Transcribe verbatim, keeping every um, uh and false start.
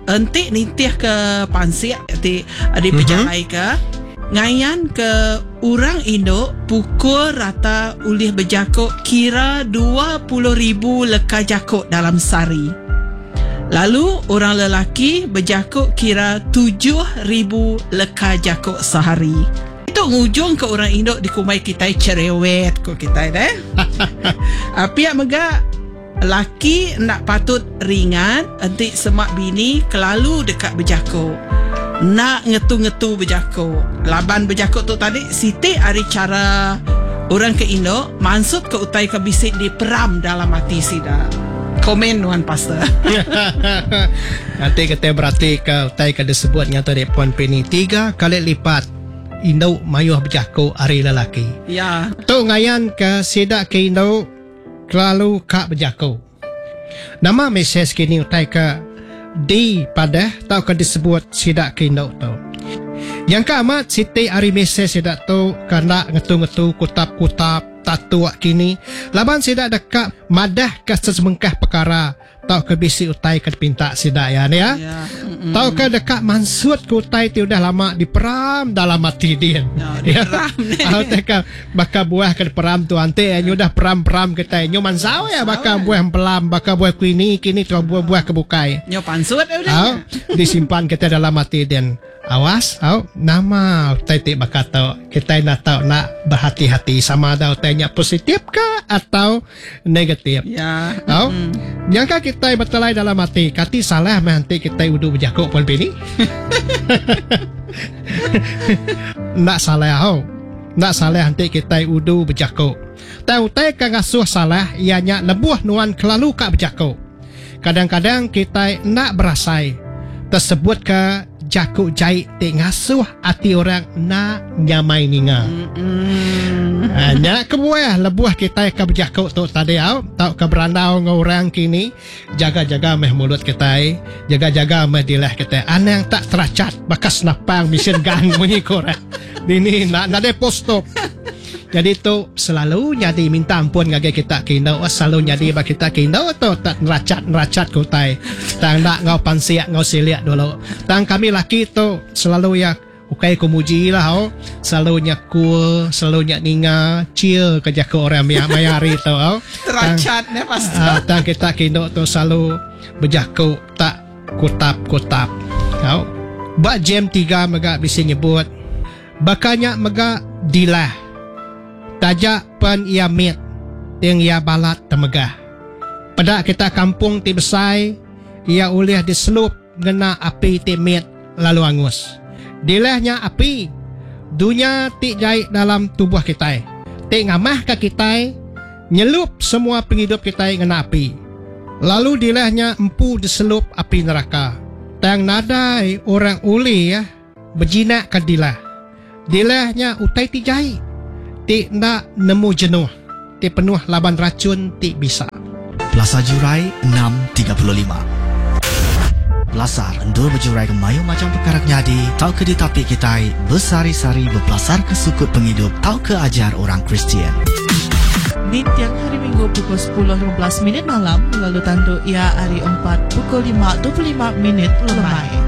entik nitih ke pansik ti ada berjalai ke ngayan ke orang Indo pukul rata ulih berjakuk kira dua puluh ribu leka jakuk dalam sehari. Lalu orang lelaki berjakuk kira tujuh ribu leka jakuk sehari. Itu ngujung ke orang Indo di kumai kita cerewet ko kita deh. Pihak mega laki nak patut ringan, entik semak bini kelalu dekat berjakuk. Nak ngetu-ngetu berjakuk. Laban berjakuk tu tadi, Siti hari cara orang ke Indo, maksud ke utai ke bisik di peram dalam hati sida. Komen Tuan Pastor. Nanti kita berarti ke utai ke disebut nyata di Puan Penny tiga kali lipat Indo mayuh berjakuk hari lelaki. Ya. Tu ngayan ke sidak ke Indo kelalu kak berjakuk. Nama mesej kini utai ke di pada tau ke disebut sidak ke Indo tu. Yang ke amat Siti hari mesej sidak tu kena ngetu-ngetu kutap-kutap tatu kini. Laban sidak dekat madah ke sesemengkah perkara tau ke bisi utai ke pinta sidak ya ni ya. Ya. Tau ke dekat mansud ke utai tu dah lama diperam dalam hati dia. Ya, diperam ni. Tahu teka bakal buah ke peram tu ante nyo dah peram-peram kita nyo mansau ya bakal buah pelam bakal buah kini kini tu buah-buah kebukai. Nyo pansut dah. Au disimpan kita dalam hati dan awas au nama utai tik bakal tahu kita nak tahu nak berhati-hati sama ada utainya positif ke atau negatif. Ya. Au yang ka kita betelai dalam hati kati salah mah nanti kita udu berjakuk pun bini. Nak salah au. Nak salah nanti kita udu berjakuk. Tahu tai ka ngasuh salah ianya lebuh nuan kelalu kak berjakuk. Kadang-kadang kita nak berasai tersebut ke jakuk jahit tik ngasuh hati orang nak nyamai ninga. Mm-mm. Hanya kebuah lebuah kita ke berjakuk tu tadi au tau ke berandau ngau orang kini jaga-jaga meh mulut kita jaga-jaga meh dilah kita anang tak teracat bakas napang mesin gang bunyi korang ini nak nak post stop. Jadi tu selalu jadi minta ampun ngage kita kino selalu jadi bagi kita kino tu tak neracat neracat kutai tang nak ngau pansiak ngau siliak dulu tang kami laki tu selalu ya ukai kumuji lah oh selalu nyakul selalu nyak ninga chill kerja ke orang yang mayari tu oh Teracat ne pasti. uh, tang kita kino tu selalu berjaku tak kutap-kutap oh bak jam tiga mega bisa nyebut bakanya mega dilah tajak pen ia mit yang ia balat temegah. Pada kita kampung ti besai ia ulih diselup ngena api ti mit lalu angus. Dilahnya api dunia ti jahit dalam tubuh kita. Ti ngamah ke kita nyelup semua penghidup kita ngena api. Lalu dilahnya empu diselup api neraka. Tang nadai orang uli ya berjinak ke dilah. Dilahnya utai ti jahit. Ti nak nemu jenuh. Ti penuh laban racun ti bisa. Plaza Jurai enam tiga puluh lima. Belasar endur berjurai ke mayu macam perkara nyadi. Tau ke di tapi kita bersari-sari berpelasar ke sukut penghidup. Tau ke ajar orang Kristian. Di tiang hari Minggu pukul sepuluh lima belas minit malam. Lalu tandu ia hari empat pukul lima dua puluh lima minit lemai.